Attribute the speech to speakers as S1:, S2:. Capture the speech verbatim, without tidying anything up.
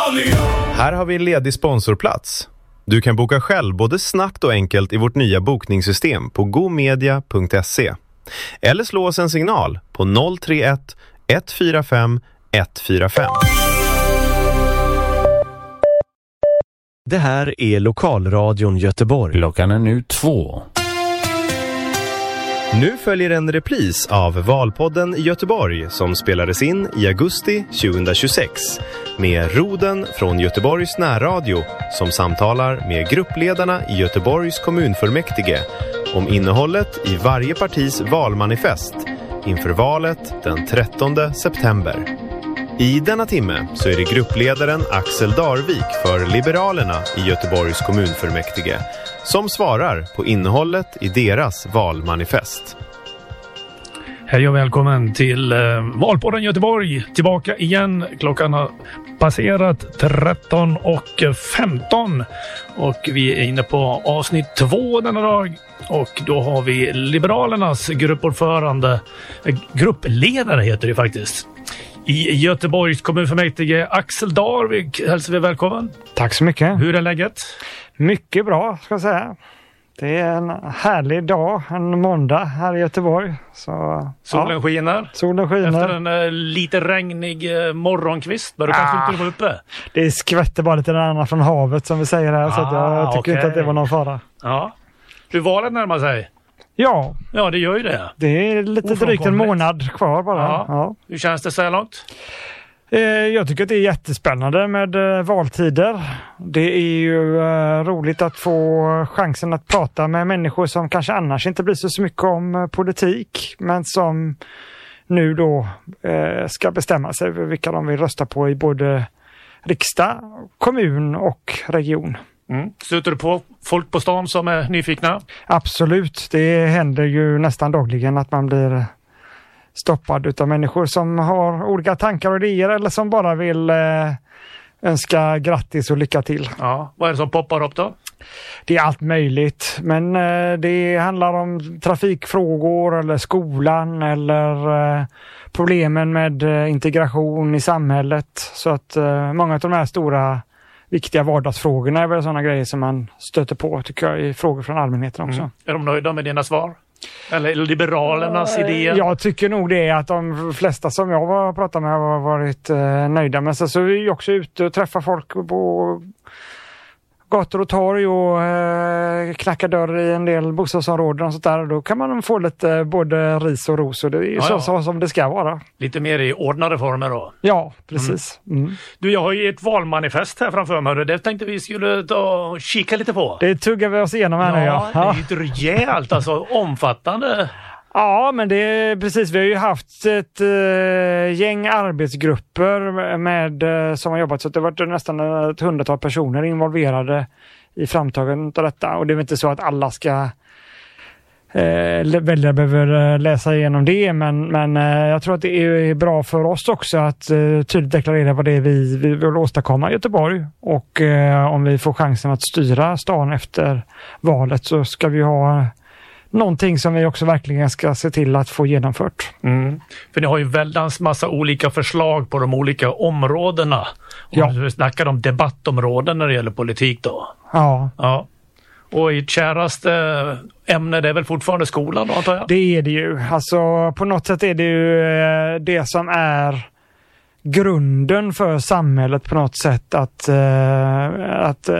S1: Här har vi en ledig sponsorplats. Du kan boka själv både snabbt och enkelt i vårt nya bokningssystem på gomedia punkt se. Eller slå oss en signal på noll tre ett ett fyra fem ett fyra fem.
S2: Det här är Lokalradion Göteborg.
S3: Klockan är nu två.
S1: Nu följer en repris av Valpodden i Göteborg som spelades in i augusti tjugohundratjugosex med Roden från Göteborgs närradio som samtalar med gruppledarna i Göteborgs kommunfullmäktige om innehållet i varje partis valmanifest inför valet den trettonde september. I denna timme så är det gruppledaren Axel Darvik för Liberalerna i Göteborgs kommunfullmäktige som svarar på innehållet i deras valmanifest.
S4: Hej och välkommen till eh, Valpodden Göteborg. Tillbaka igen. Klockan har passerat tretton och femton och vi är inne på avsnitt två denna dag. Och då har vi Liberalernas gruppordförande, eh, gruppledare heter det faktiskt, i Göteborgs kommunfullmäktige, Axel Darvik. Hälsar vi välkommen.
S5: Tack så mycket.
S4: Hur är läget?
S5: Mycket bra ska jag säga. Det är en härlig dag, en måndag här i Göteborg. Så,
S4: solen
S5: ja.
S4: skiner.
S5: Solen skiner.
S4: Efter en uh, lite regnig uh, morgonkvist. Bör du kanske
S5: ah,
S4: inte vara uppe?
S5: Det skvätter bara lite annan från havet som vi säger här. Ah, så att jag tycker okay. inte att det var någon fara.
S4: Ja. Hur valet närmar sig?
S5: Ja.
S4: Ja, det gör ju det.
S5: Det är lite drygt en månad kvar bara.
S4: Ja.
S5: Ja.
S4: Hur känns det så här långt?
S5: Jag tycker att det är jättespännande med valtider. Det är ju roligt att få chansen att prata med människor som kanske annars inte blir så mycket om politik, men som nu då ska bestämma sig för vilka de vill rösta på i både riksdag, kommun och region.
S4: Mm. Sluter du på folk på stan som är nyfikna?
S5: Absolut, det händer ju nästan dagligen att man blir stoppad utav människor som har olika tankar och idéer eller som bara vill eh, önska grattis och lycka till.
S4: Ja, vad är det som poppar upp då?
S5: Det är allt möjligt, men eh, det handlar om trafikfrågor eller skolan eller eh, problemen med eh, integration i samhället. Så att eh, många av de här stora viktiga vardagsfrågorna är väl sådana grejer som man stöter på, tycker jag, i frågor från allmänheten också. Mm.
S4: Är de nöjda med dina svar? Eller Liberalernas uh, idéer?
S5: Jag tycker nog det är att de flesta som jag har pratat med har varit uh, nöjda. Men så, så är vi också ute och träffar folk på gator och torg och uh, knackar dörr i en del bostadsområden och sånt där. Då kan man få lite uh, både ris och ros, och det är ju ja, så, ja. så som det ska vara.
S4: Lite mer i ordnade former då?
S5: Ja, precis. Mm. Mm.
S4: Du, jag har ju ett valmanifest här framför mig. Det tänkte vi skulle ta och kika lite på.
S5: Det tuggar vi oss igenom här
S4: ja,
S5: nu. Ja,
S4: det är ju ett rejält, alltså omfattande.
S5: Ja, men det är precis. Vi har ju haft ett uh, gäng arbetsgrupper med, uh, som har jobbat, så det har varit nästan ett hundratal personer involverade i framtagandet av detta. Och det är väl inte så att alla ska uh, välja behöver läsa igenom det, men, men uh, jag tror att det är bra för oss också att uh, tydligt deklarera vad det är vi, vi vill åstadkomma i Göteborg. Och uh, om vi får chansen att styra stan efter valet så ska vi ha någonting som vi också verkligen ska se till att få genomfört.
S4: Mm. För ni har ju väldans massa olika förslag på de olika områdena.
S5: Ja.
S4: Om vi snackar om debattområden när det gäller politik då.
S5: Ja.
S4: Ja. Och i käraste ämne, det är väl fortfarande skolan då, antar jag?
S5: Det är det ju. Alltså på något sätt är det ju det som är grunden för samhället på något sätt, att, att